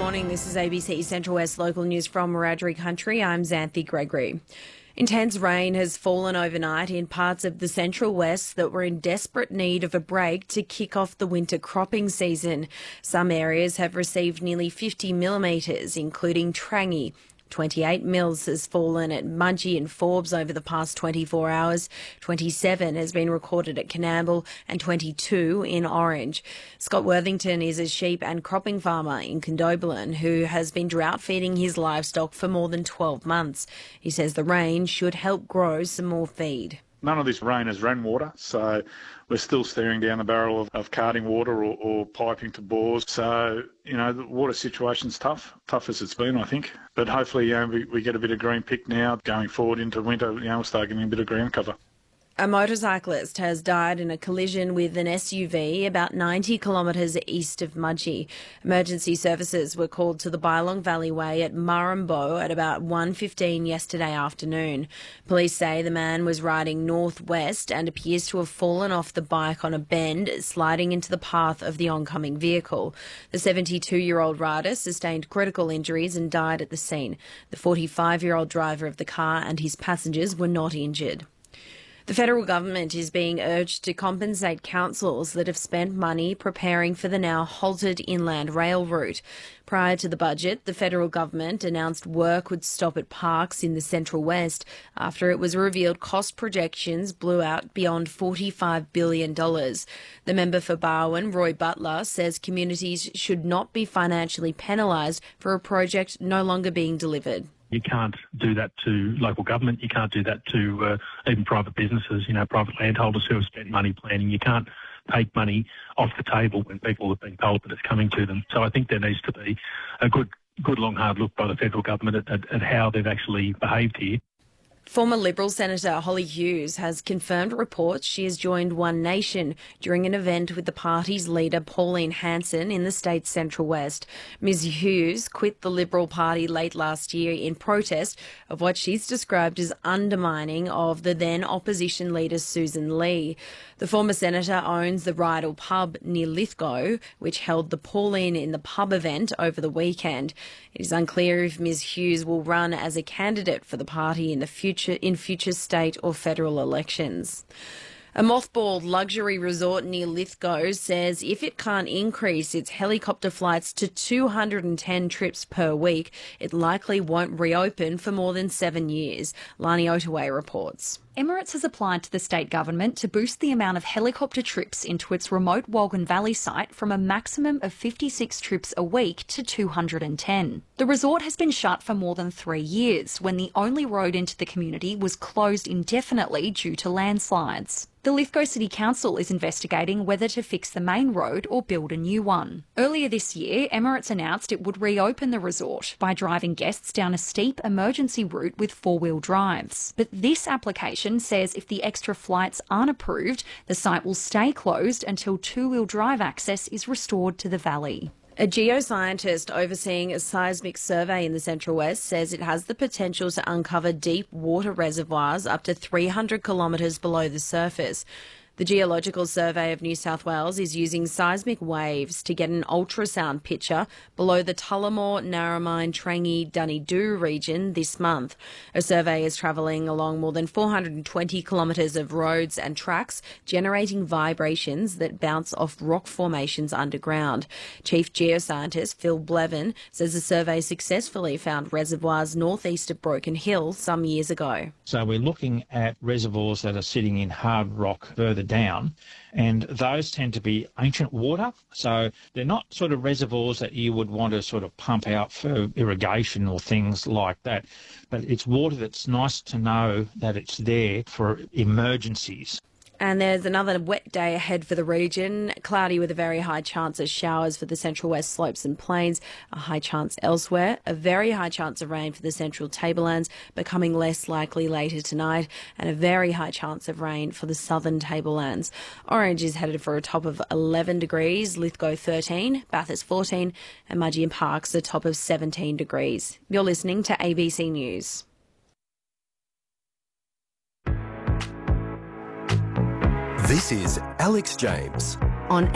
morning. This is ABC Central West local news from Wiradjuri Country. I'm Xanthi Gregory. Intense rain has fallen overnight in parts of the Central West that were in desperate need of a break to kick off the winter cropping season. Some areas have received nearly 50 millimetres, including Trangie. 28 mils has fallen at Mudgee and Forbes over the past 24 hours. 27 has been recorded at Coonamble and 22 in Orange. Scott Worthington is a sheep and cropping farmer in Condobolin who has been drought feeding his livestock for more than 12 months. He says the rain should help grow some more feed. None of this rain is rainwater, so we're still staring down the barrel of carting water or piping to bores. So, the water situation's tough as it's been, I think. But hopefully, we get a bit of green pick now going forward into winter. We'll start getting a bit of ground cover. A motorcyclist has died in a collision with an SUV about 90 kilometres east of Mudgee. Emergency services were called to the Bylong Valley Way at Murrumbo at about 1:15 yesterday afternoon. Police say the man was riding northwest and appears to have fallen off the bike on a bend, sliding into the path of the oncoming vehicle. The 72-year-old rider sustained critical injuries and died at the scene. The 45-year-old driver of the car and his passengers were not injured. The federal government is being urged to compensate councils that have spent money preparing for the now halted inland rail route. Prior to the budget, the federal government announced work would stop at parks in the Central West after it was revealed cost projections blew out beyond $45 billion. The member for Barwon, Roy Butler, says communities should not be financially penalised for a project no longer being delivered. You can't do that to local government. You can't do that to even private businesses, private landholders who have spent money planning. You can't take money off the table when people have been told that it's coming to them. So I think there needs to be a good long, hard look by the federal government at how they've actually behaved here. Former Liberal Senator Holly Hughes has confirmed reports she has joined One Nation during an event with the party's leader Pauline Hanson in the state's Central West. Ms Hughes quit the Liberal Party late last year in protest of what she's described as undermining of the then opposition leader Susan Lee. The former senator owns the Rydal pub near Lithgow, which held the Pauline in the Pub event over the weekend. It is unclear if Ms Hughes will run as a candidate for the party in future state or federal elections. A mothballed luxury resort near Lithgow says if it can't increase its helicopter flights to 210 trips per week, it likely won't reopen for more than 7 years. Lani Otaway reports. Emirates has applied to the state government to boost the amount of helicopter trips into its remote Walgan Valley site from a maximum of 56 trips a week to 210. The resort has been shut for more than 3 years when the only road into the community was closed indefinitely due to landslides. The Lithgow City Council is investigating whether to fix the main road or build a new one. Earlier this year, Emirates announced it would reopen the resort by driving guests down a steep emergency route with four-wheel drives. But this application says if the extra flights aren't approved, the site will stay closed until two-wheel drive access is restored to the valley. A geoscientist overseeing a seismic survey in the Central West says it has the potential to uncover deep water reservoirs up to 300 kilometres below the surface. The Geological Survey of New South Wales is using seismic waves to get an ultrasound picture below the Tullamore, Narromine, Trangie, Dunedoo region this month. A survey is travelling along more than 420 kilometres of roads and tracks, generating vibrations that bounce off rock formations underground. Chief Geoscientist Phil Blevin says the survey successfully found reservoirs northeast of Broken Hill some years ago. So we're looking at reservoirs that are sitting in hard rock further down, and those tend to be ancient water, so they're not sort of reservoirs that you would want to sort of pump out for irrigation or things like that, but it's water that's nice to know that it's there for emergencies. And there's another wet day ahead for the region. Cloudy with a very high chance of showers for the Central West slopes and plains. A high chance elsewhere. A very high chance of rain for the Central Tablelands, becoming less likely later tonight. And a very high chance of rain for the Southern Tablelands. Orange is headed for a top of 11 degrees. Lithgow 13, Bathurst 14, and Mudgee and Parkes a top of 17 degrees. You're listening to ABC News. This is Alex James On